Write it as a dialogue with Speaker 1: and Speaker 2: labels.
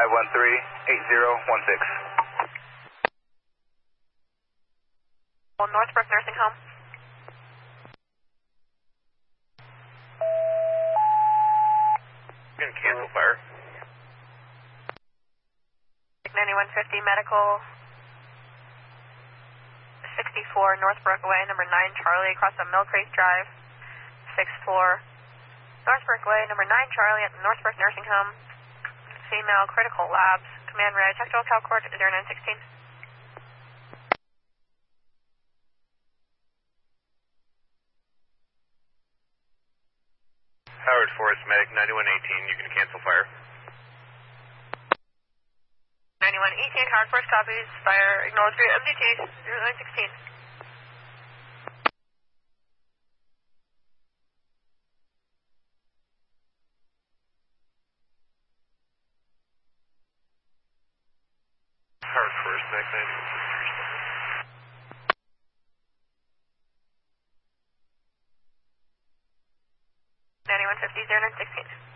Speaker 1: Northbrook Nursing Home.
Speaker 2: You can cancel fire.
Speaker 1: 9150 Medical 64 Northbrook Way, number 9 Charlie, across on Mill Creek Drive, 6th floor. Northbrook Way, number 9 Charlie at the Northbrook Nursing Home. Female critical labs. Command red. Tactical CalCord 0916.
Speaker 2: Howard Forest Medic 9118, you can cancel fire.
Speaker 1: 9118 Howard Forest copies. Fire. Acknowledge your MDT 0916.
Speaker 2: Howard Forest Medic 9118.
Speaker 1: 9150 0916.